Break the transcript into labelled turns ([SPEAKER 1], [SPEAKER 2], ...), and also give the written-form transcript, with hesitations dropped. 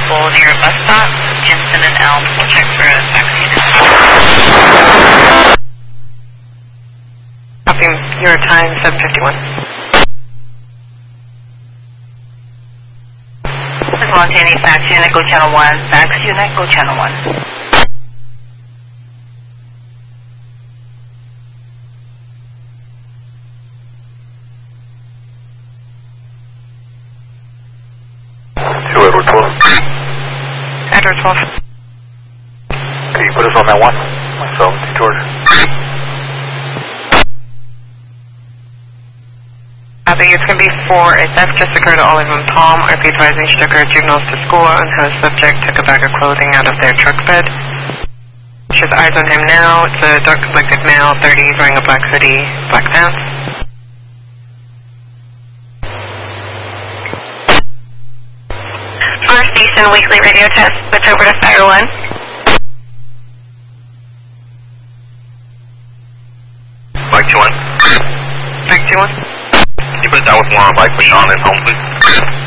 [SPEAKER 1] available near a bus stop, Jensen and Elm. We'll check for a vaccine.
[SPEAKER 2] Copy your time, 7:51.
[SPEAKER 1] This is Montana Fax Unit, go channel 1. Fax Unit, go channel 1.
[SPEAKER 3] Edward 12.
[SPEAKER 2] Edward 12.
[SPEAKER 3] Can you put us on that one? Myself, George.
[SPEAKER 2] Copy, it's going to be 4. A theft just occurred at Olive and Palm. RP advising should occur juveniles to school and how the subject took a bag of clothing out of their truck bed. She has eyes on him now. It's a dark complected male, 30s, wearing a black hoodie, black pants.
[SPEAKER 1] First Station weekly radio test. Switch over to Fire 1.
[SPEAKER 3] Mike 2-1.
[SPEAKER 2] Mike 2-1.
[SPEAKER 3] Can you put it down with more on Mike Michon and home, please?